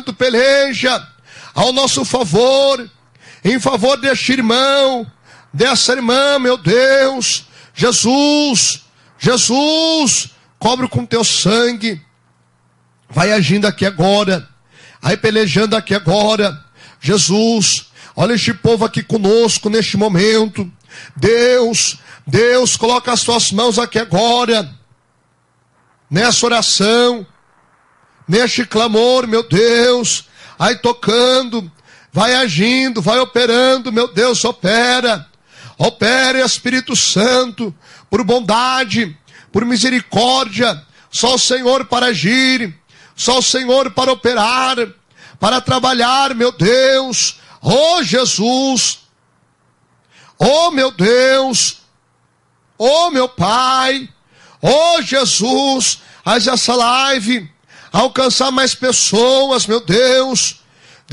Santo peleja ao nosso favor, em favor deste irmão, dessa irmã, meu Deus. Jesus, cobre com teu sangue. Vai agindo aqui agora, aí pelejando aqui agora. Jesus, olha este povo aqui conosco neste momento. Deus, coloca as tuas mãos aqui agora, nessa oração, neste clamor, meu Deus. Aí tocando, vai agindo, vai operando, meu Deus, opera, Espírito Santo, por bondade, por misericórdia. Só o Senhor para agir, só o Senhor para operar, para trabalhar, meu Deus. Oh Jesus, oh meu Deus, oh meu Pai, oh Jesus, faz essa live alcançar mais pessoas, meu Deus.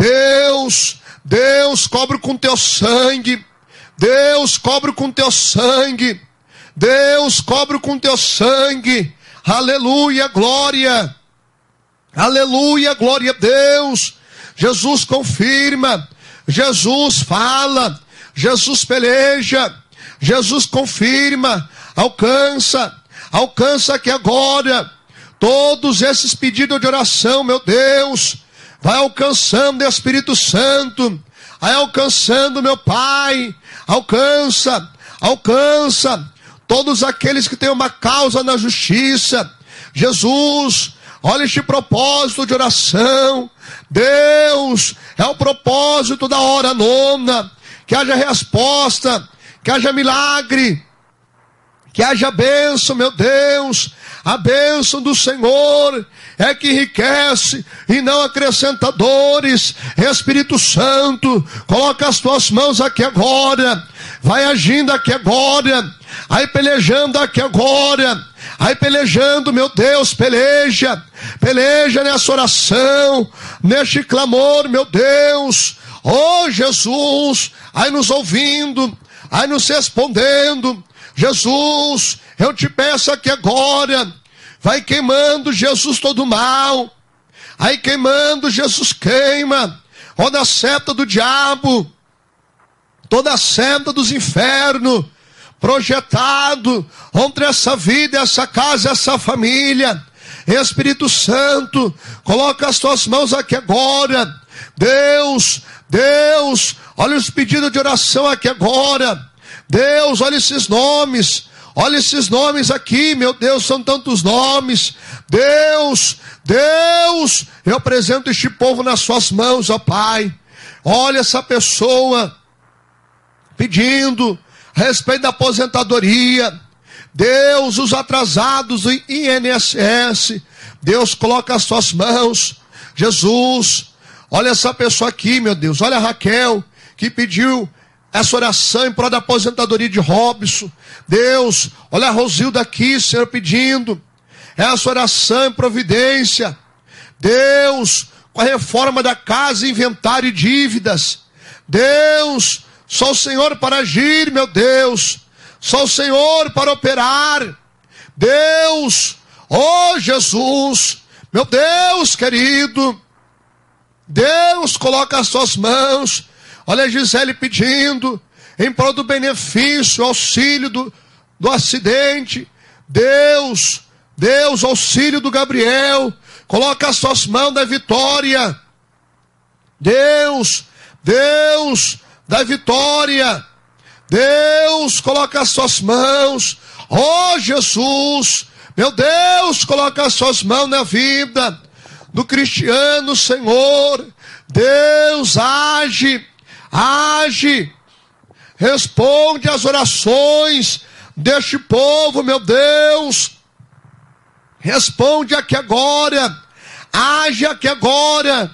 Deus, cobre com teu sangue. Deus, cobre com teu sangue. Deus, cobre com teu sangue. Aleluia, glória. Aleluia, glória a Deus. Jesus confirma. Jesus fala. Jesus peleja. Jesus confirma. Alcança aqui agora. Todos esses pedidos de oração, meu Deus, vai alcançando, Espírito Santo, vai alcançando, meu Pai, alcança, todos aqueles que têm uma causa na justiça. Jesus, olha este propósito de oração. Deus, é o propósito da hora nona, que haja resposta, que haja milagre, que haja bênção, meu Deus. A bênção do Senhor é que enriquece e não acrescenta dores. Espírito Santo, coloca as tuas mãos aqui agora, vai agindo aqui agora, aí pelejando aqui agora, aí pelejando, meu Deus, peleja nessa oração, neste clamor, meu Deus. Oh Jesus, aí nos ouvindo, aí nos respondendo. Jesus, eu te peço aqui agora, vai queimando, Jesus, todo mal. Aí queimando, Jesus, queima toda a seta do diabo, toda a seta dos infernos, projetado contra essa vida, essa casa, essa família. Espírito Santo, coloca as tuas mãos aqui agora. Deus, olha os pedidos de oração aqui agora. Deus, olha esses nomes aqui, meu Deus, são tantos nomes. Deus, eu apresento este povo nas suas mãos, ó Pai. Olha essa pessoa pedindo a respeito da aposentadoria. Deus, os atrasados do INSS, Deus, coloca as suas mãos. Jesus, olha essa pessoa aqui, meu Deus, olha a Raquel, que pediu essa oração em prol da aposentadoria de Robson. Deus, olha a Rosilda aqui, Senhor, pedindo essa oração em providência. Deus, com a reforma da casa, inventário e dívidas. Deus, só o Senhor para agir, meu Deus. Só o Senhor para operar. Deus, oh Jesus, meu Deus querido. Deus, coloca as suas mãos. Olha a Gisele pedindo em prol do benefício, auxílio do acidente. Deus, auxílio do Gabriel. Coloca as suas mãos da vitória. Deus, da vitória. Deus, coloca as suas mãos. Oh Jesus, meu Deus, coloca as suas mãos na vida do cristiano, Senhor. Deus, age, responde às orações deste povo, meu Deus. Responde aqui agora, age aqui agora,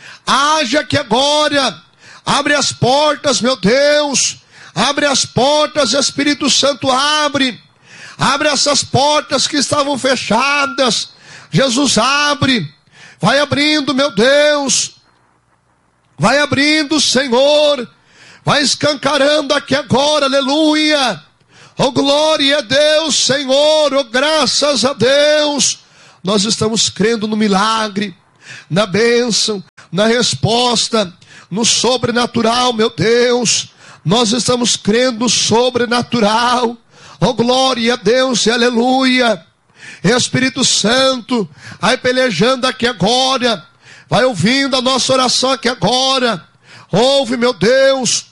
abre as portas, meu Deus, abre as portas, Espírito Santo, abre essas portas que estavam fechadas. Jesus, abre, vai abrindo, meu Deus, vai abrindo, Senhor, vai escancarando aqui agora, aleluia. Oh, glória a Deus, Senhor, oh, graças a Deus. Nós estamos crendo no milagre, na bênção, na resposta, no sobrenatural, meu Deus. Nós estamos crendo no sobrenatural. Oh, glória a Deus e aleluia. Espírito Santo, vai pelejando aqui agora. Vai ouvindo a nossa oração aqui agora. Ouve, meu Deus.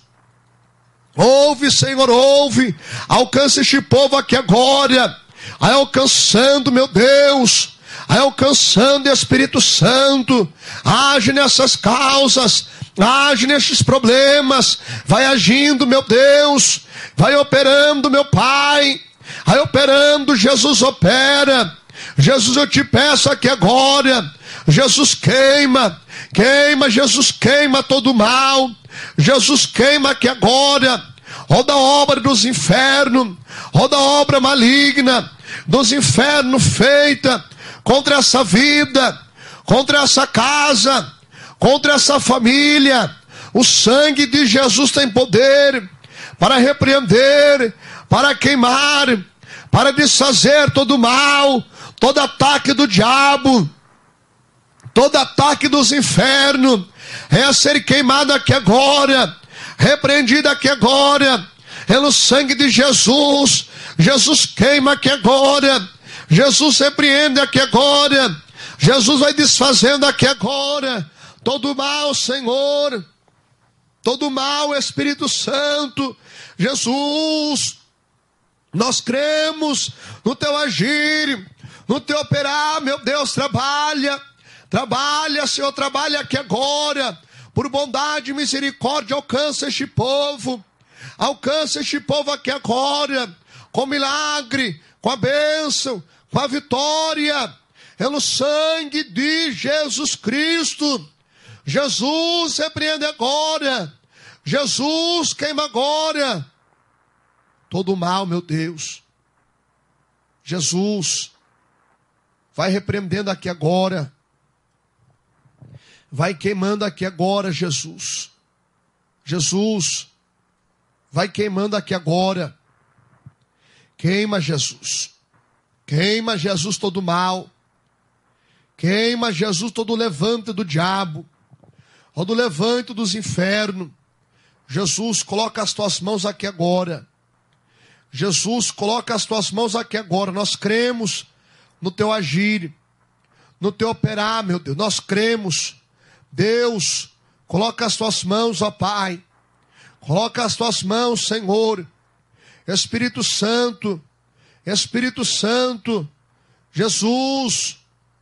Ouve, Senhor, ouve. Alcança este povo aqui agora. Vai alcançando, meu Deus. Vai alcançando, Espírito Santo. Age nessas causas. Age nestes problemas. Vai agindo, meu Deus. Vai operando, meu Pai. Vai operando, Jesus opera. Jesus, eu te peço aqui agora. Jesus, queima. Queima, Jesus, queima todo mal. Jesus, queima aqui agora. Toda obra dos infernos. Toda obra maligna dos infernos feita contra essa vida, contra essa casa, contra essa família. O sangue de Jesus tem poder para repreender, para queimar, para desfazer todo mal, todo ataque do diabo, todo ataque dos infernos, é ser queimado aqui agora, repreendido aqui agora, pelo sangue de Jesus. Jesus queima aqui agora, Jesus repreende aqui agora, Jesus vai desfazendo aqui agora, todo mal, Senhor, todo mal, Espírito Santo, Jesus, nós cremos no teu agir, no teu operar, meu Deus, trabalha, Senhor, trabalha aqui agora, por bondade e misericórdia, alcança este povo aqui agora, com milagre, com a bênção, com a vitória, pelo sangue de Jesus Cristo. Jesus, repreende agora, Jesus, queima agora todo o mal, meu Deus. Jesus, vai repreendendo aqui agora, vai queimando aqui agora, Jesus. Jesus, vai queimando aqui agora. Queima, Jesus. Queima, Jesus, todo mal. Queima, Jesus, todo levante do diabo. Todo levante dos infernos. Jesus, coloca as tuas mãos aqui agora. Jesus, coloca as tuas mãos aqui agora. Nós cremos no teu agir, no teu operar, meu Deus. Nós cremos. Deus, coloca as tuas mãos, ó Pai. Coloca as tuas mãos, Senhor. Espírito Santo, Espírito Santo, Jesus,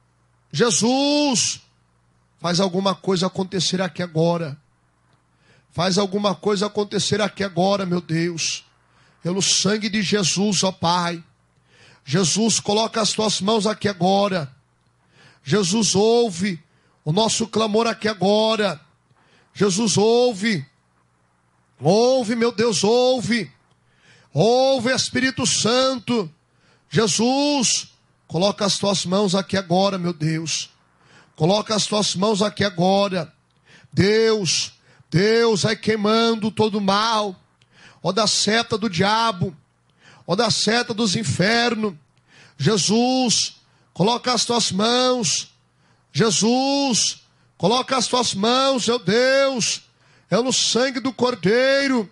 Jesus, faz alguma coisa acontecer aqui agora. Faz alguma coisa acontecer aqui agora, meu Deus. Pelo sangue de Jesus, ó Pai. Jesus, coloca as tuas mãos aqui agora. Jesus, ouve o nosso clamor aqui agora. Jesus, ouve. Ouve, meu Deus, ouve. Ouve, Espírito Santo. Jesus, coloca as tuas mãos aqui agora, meu Deus. Coloca as tuas mãos aqui agora. Deus, vai queimando todo o mal. Ó da seta do diabo. Ó da seta dos infernos. Jesus, coloca as tuas mãos. Jesus, coloca as tuas mãos, meu Deus. É no sangue do Cordeiro.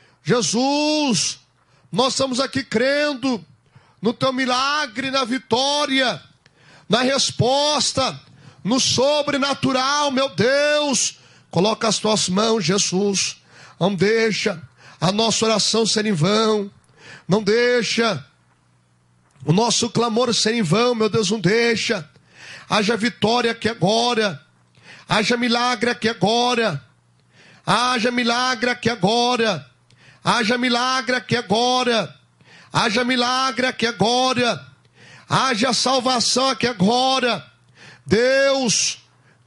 Jesus, nós estamos aqui crendo no teu milagre, na vitória, na resposta, no sobrenatural, meu Deus. Coloca as tuas mãos, Jesus. Não deixa a nossa oração ser em vão. Não deixa o nosso clamor ser em vão, meu Deus, não deixa. Haja vitória aqui agora. Haja milagre aqui agora. Haja milagre aqui agora. Haja milagre aqui agora. Haja milagre aqui agora. Haja salvação aqui agora. Deus,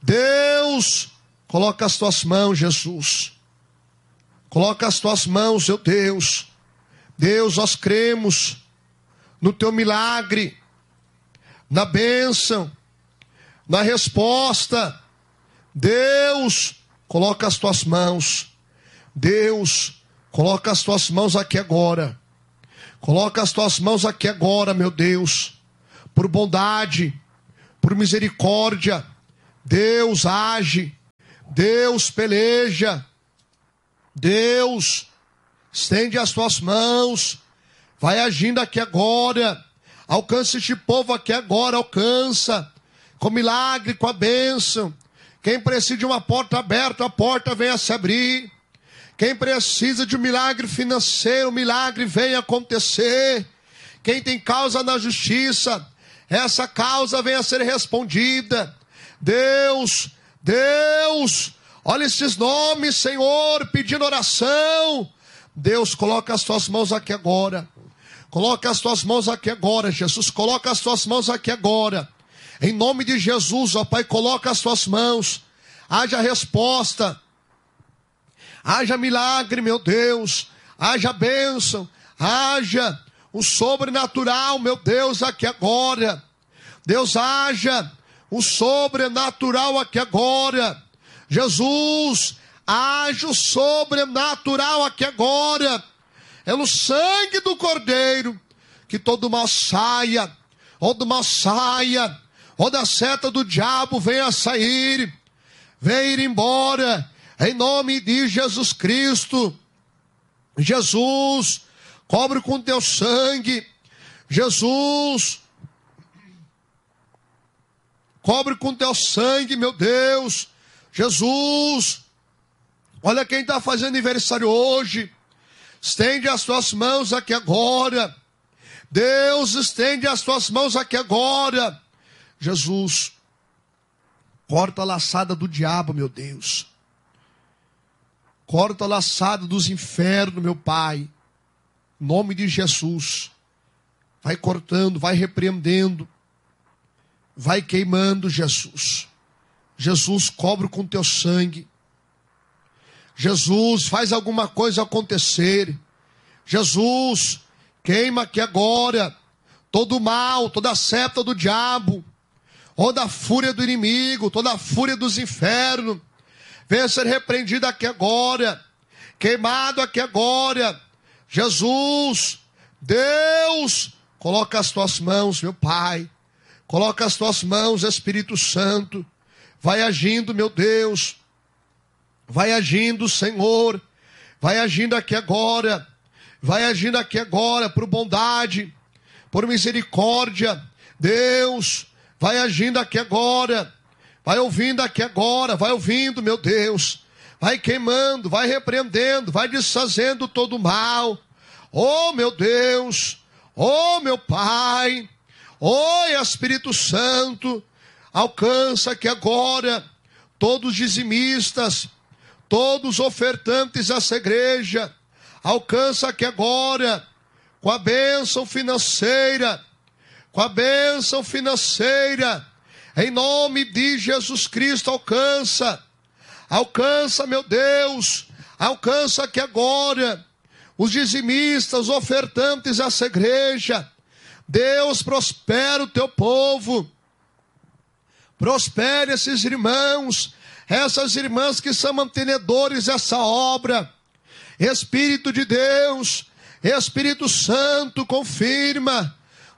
coloca as tuas mãos, Jesus. Coloca as tuas mãos, meu Deus. Deus, nós cremos no teu milagre, na bênção, na resposta. Deus, coloca as tuas mãos. Deus, coloca as tuas mãos aqui agora. Coloca as tuas mãos aqui agora, meu Deus. Por bondade, por misericórdia. Deus, age. Deus peleja. Deus estende as tuas mãos. Vai agindo aqui agora. Alcança este povo aqui agora. Alcança. Com milagre, com a bênção. Quem precisa de uma porta aberta, a porta venha se abrir. Quem precisa de um milagre financeiro, o milagre venha acontecer. Quem tem causa na justiça, essa causa venha a ser respondida. Deus, olha esses nomes, Senhor, pedindo oração. Deus, coloca as tuas mãos aqui agora. Coloca as tuas mãos aqui agora, Jesus. Coloca as tuas mãos aqui agora. Em nome de Jesus, ó Pai, coloca as tuas mãos. Haja resposta. Haja milagre, meu Deus. Haja bênção. Haja o sobrenatural, meu Deus, aqui agora. Deus, haja o sobrenatural aqui agora. Jesus, haja o sobrenatural aqui agora. É no sangue do Cordeiro que todo mal saia, ou do mal saia, ou da seta do diabo venha sair, venha ir embora, em nome de Jesus Cristo. Jesus, cobre com teu sangue. Jesus, cobre com teu sangue, meu Deus. Jesus, olha quem está fazendo aniversário hoje. Estende as tuas mãos aqui agora. Deus, estende as tuas mãos aqui agora. Jesus, corta a laçada do diabo, meu Deus. Corta a laçada dos infernos, meu Pai. Em nome de Jesus. Vai cortando, vai repreendendo. Vai queimando, Jesus. Jesus, cobre com teu sangue. Jesus, faz alguma coisa acontecer. Jesus, queima aqui agora todo o mal, toda a seta do diabo, toda a fúria do inimigo, toda a fúria dos infernos. Venha ser repreendida aqui agora, queimado aqui agora. Jesus, Deus, coloca as tuas mãos, meu Pai. Coloca as tuas mãos, Espírito Santo. Vai agindo, meu Deus. Vai agindo, Senhor. Vai agindo aqui agora. Vai agindo aqui agora por bondade, por misericórdia. Deus, vai agindo aqui agora. Vai ouvindo aqui agora. Vai ouvindo, meu Deus. Vai queimando, vai repreendendo, vai desfazendo todo o mal. Oh, meu Deus. Oh, meu Pai. Oh, Espírito Santo. Alcança aqui agora todos os dizimistas, todos os ofertantes dessa igreja. Alcança aqui agora com a bênção financeira, com a bênção financeira, em nome de Jesus Cristo. Alcança, alcança, meu Deus, alcança aqui agora os dizimistas, os ofertantes dessa igreja. Deus, prospera o teu povo, prospere esses irmãos, essas irmãs que são mantenedores dessa obra. Espírito de Deus, Espírito Santo, confirma,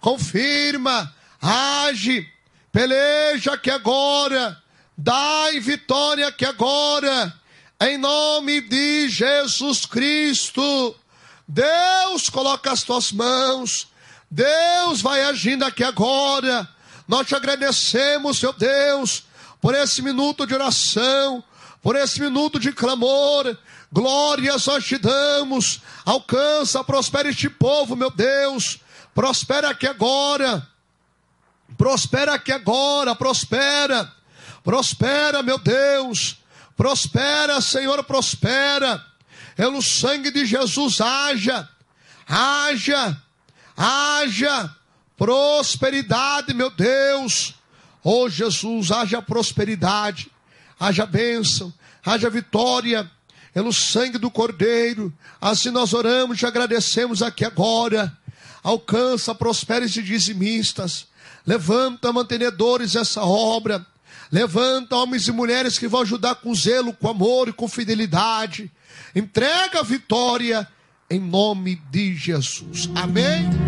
age, peleja aqui agora, dai vitória aqui agora, em nome de Jesus Cristo. Deus, coloca as tuas mãos, Deus vai agindo aqui agora. Nós te agradecemos, meu Deus, por esse minuto de oração, por esse minuto de clamor. Glórias nós te damos. Alcança, prospera este povo, meu Deus. Prospera aqui agora. Prospera aqui agora, prospera. Prospera, meu Deus. Prospera, Senhor, prospera. Pelo sangue de Jesus, haja. Prosperidade, meu Deus. Oh, Jesus, haja prosperidade, haja bênção, haja vitória, pelo sangue do Cordeiro. Assim nós oramos e agradecemos aqui agora. Alcança, prospera esses dizimistas. Levanta mantenedores dessa obra. Levanta homens e mulheres que vão ajudar com zelo, com amor e com fidelidade. Entrega a vitória em nome de Jesus. Amém.